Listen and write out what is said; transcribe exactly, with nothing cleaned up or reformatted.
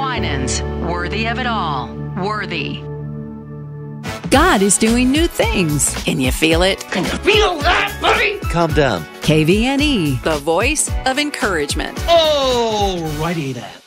Winans, worthy of it all. Worthy. God is doing new things. Can you feel it? Can you feel that, buddy? Calm down. K V N E, the voice of encouragement. All righty then.